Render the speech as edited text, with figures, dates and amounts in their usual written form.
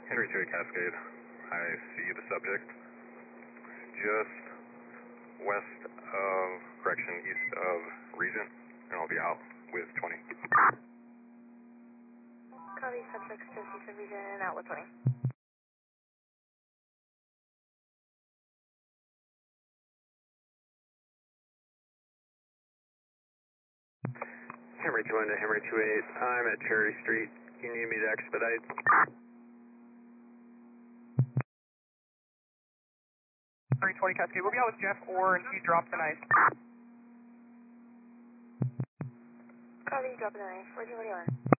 Henry 2 Cascade. I see the subject just west of, correction, east of Regent, and I'll be out with 20. Copy, subject just east of Regent, out with 20. Henry 2 to Henry 28. I'm at Cherry Street. You need me to expedite? Henry 20 Cascade. We'll be out with Jeff Orr, and he dropped the knife. Copy, dropping the knife. Where'd you want?